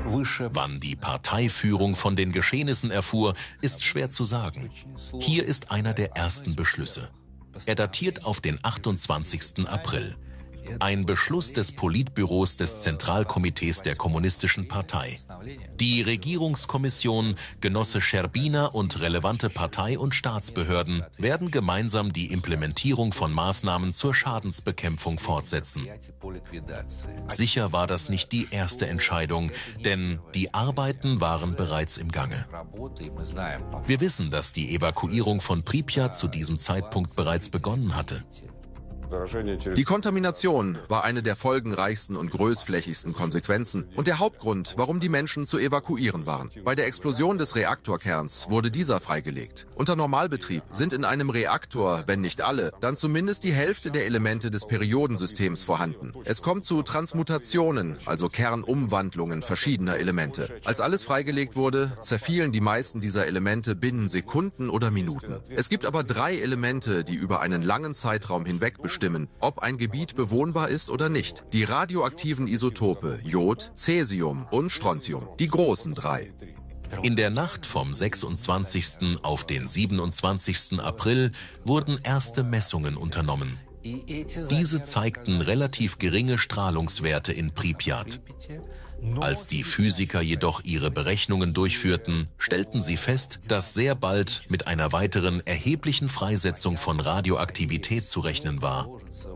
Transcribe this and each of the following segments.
Wann die Parteiführung von den Geschehnissen erfuhr, ist schwer zu sagen. Hier ist einer der ersten Beschlüsse. Er datiert auf den 28. April. Ein Beschluss des Politbüros des Zentralkomitees der Kommunistischen Partei. Die Regierungskommission, Genosse Scherbina und relevante Partei- und Staatsbehörden werden gemeinsam die Implementierung von Maßnahmen zur Schadensbekämpfung fortsetzen. Sicher war das nicht die erste Entscheidung, denn die Arbeiten waren bereits im Gange. Wir wissen, dass die Evakuierung von Pripyat zu diesem Zeitpunkt bereits begonnen hatte. Die Kontamination war eine der folgenreichsten und größtflächigsten Konsequenzen und der Hauptgrund, warum die Menschen zu evakuieren waren. Bei der Explosion des Reaktorkerns wurde dieser freigelegt. Unter Normalbetrieb sind in einem Reaktor, wenn nicht alle, dann zumindest die Hälfte der Elemente des Periodensystems vorhanden. Es kommt zu Transmutationen, also Kernumwandlungen verschiedener Elemente. Als alles freigelegt wurde, zerfielen die meisten dieser Elemente binnen Sekunden oder Minuten. Es gibt aber 3 Elemente, die über einen langen Zeitraum hinweg bestimmen, ob ein Gebiet bewohnbar ist oder nicht. Die radioaktiven Isotope Jod, Cäsium und Strontium. Die großen 3. In der Nacht vom 26. auf den 27. April wurden erste Messungen unternommen. Diese zeigten relativ geringe Strahlungswerte in Pripyat. Als die Physiker jedoch ihre Berechnungen durchführten, stellten sie fest, dass sehr bald mit einer weiteren erheblichen Freisetzung von Radioaktivität zu rechnen war.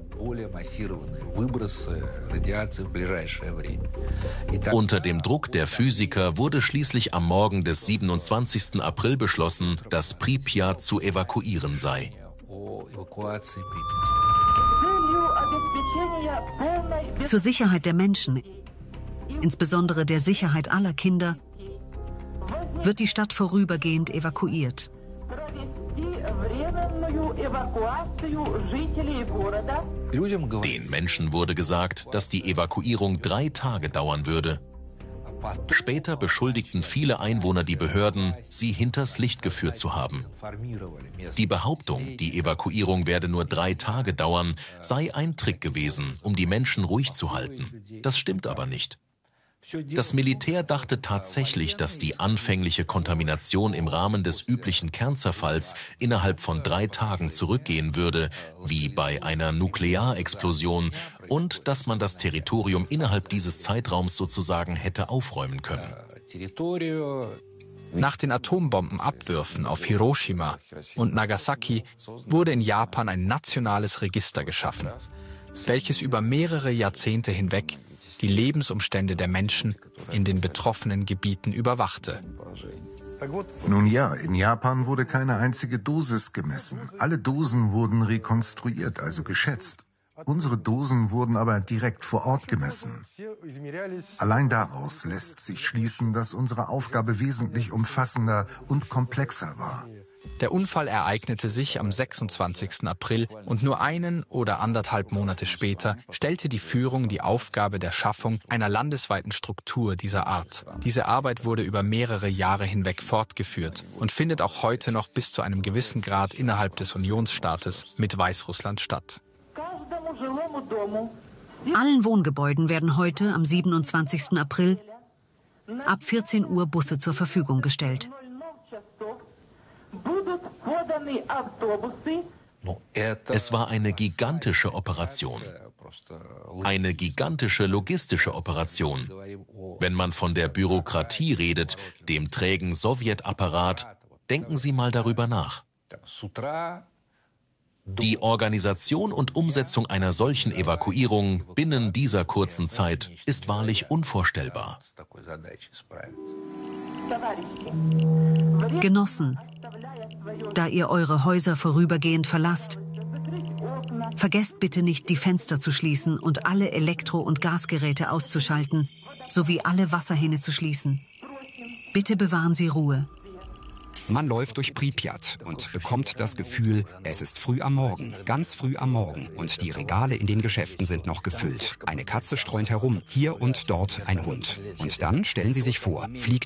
Unter dem Druck der Physiker wurde schließlich am Morgen des 27. April beschlossen, dass Pripyat zu evakuieren sei. Zur Sicherheit der Menschen, insbesondere der Sicherheit aller Kinder, wird die Stadt vorübergehend evakuiert. Den Menschen wurde gesagt, dass die Evakuierung 3 Tage dauern würde. Später beschuldigten viele Einwohner die Behörden, sie hinters Licht geführt zu haben. Die Behauptung, die Evakuierung werde nur 3 Tage dauern, sei ein Trick gewesen, um die Menschen ruhig zu halten. Das stimmt aber nicht. Das Militär dachte tatsächlich, dass die anfängliche Kontamination im Rahmen des üblichen Kernzerfalls innerhalb von 3 Tagen zurückgehen würde, wie bei einer Nuklearexplosion, und dass man das Territorium innerhalb dieses Zeitraums sozusagen hätte aufräumen können. Nach den Atombombenabwürfen auf Hiroshima und Nagasaki wurde in Japan ein nationales Register geschaffen, welches über mehrere Jahrzehnte hinweg die Lebensumstände der Menschen in den betroffenen Gebieten überwachte. Nun ja, in Japan wurde keine einzige Dosis gemessen. Alle Dosen wurden rekonstruiert, also geschätzt. Unsere Dosen wurden aber direkt vor Ort gemessen. Allein daraus lässt sich schließen, dass unsere Aufgabe wesentlich umfassender und komplexer war. Der Unfall ereignete sich am 26. April und nur 1 oder 1,5 Monate später stellte die Führung die Aufgabe der Schaffung einer landesweiten Struktur dieser Art. Diese Arbeit wurde über mehrere Jahre hinweg fortgeführt und findet auch heute noch bis zu einem gewissen Grad innerhalb des Unionsstaates mit Weißrussland statt. Allen Wohngebäuden werden heute am 27. April ab 14 Uhr Busse zur Verfügung gestellt. Es war eine gigantische Operation. Eine gigantische logistische Operation. Wenn man von der Bürokratie redet, dem trägen Sowjetapparat, denken Sie mal darüber nach. Die Organisation und Umsetzung einer solchen Evakuierung binnen dieser kurzen Zeit ist wahrlich unvorstellbar. Genossen, da ihr eure Häuser vorübergehend verlasst, vergesst bitte nicht, die Fenster zu schließen und alle Elektro- und Gasgeräte auszuschalten, sowie alle Wasserhähne zu schließen. Bitte bewahren Sie Ruhe. Man läuft durch Pripyat und bekommt das Gefühl, es ist früh am Morgen, ganz früh am Morgen. Und die Regale in den Geschäften sind noch gefüllt. Eine Katze streunt herum, hier und dort ein Hund. Und dann stellen Sie sich vor, fliegt